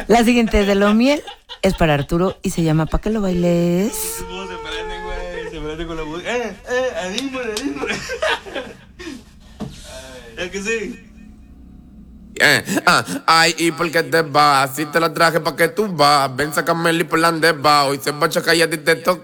La siguiente de lo miel es para Arturo y se llama Pa' que lo bailes. Se prende, güey. Se prende con la música. Anímale. Es que sí. Ay, ¿y por qué te vas? Si te la traje pa' que tú vas. Ven, sácame el por la debajo. Y se bacha que ya a ti te toca.